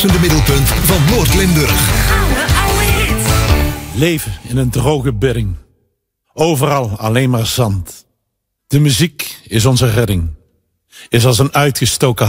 bruisende middelpunt van Noord-Limburg. Leven in een droge bedding. Overal alleen maar zand. De muziek is onze redding. Is als een uitgestoken